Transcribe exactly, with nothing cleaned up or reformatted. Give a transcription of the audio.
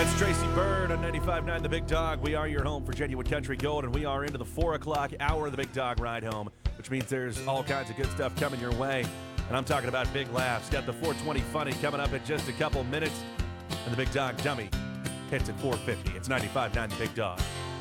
That's Tracy Byrd on ninety-five point nine The Big Dog. We are your home for genuine country gold, and we are into the four o'clock hour of The Big Dog Ride Home, which means there's all kinds of good stuff coming your way. And I'm talking about big laughs. Got the four twenty Funny coming up in just a couple minutes. And the Big Dog Dummy hits at four fifty. It's ninety-five point nine The Big Dog.